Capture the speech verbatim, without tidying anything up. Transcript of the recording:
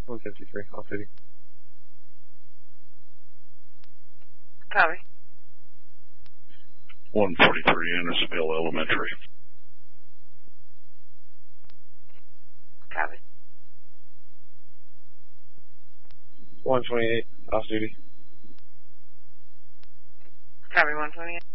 one fifty-three, off duty. Copy. one forty-three, Andersonville Elementary. Copy. one twenty-eight, off duty. Copy, one twenty-eight.